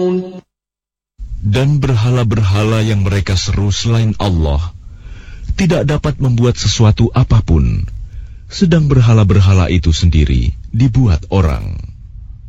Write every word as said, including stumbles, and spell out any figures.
Dan berhala-berhala yang mereka seru selain Allah tidak dapat membuat sesuatu apapun, sedang berhala-berhala itu sendiri dibuat orang.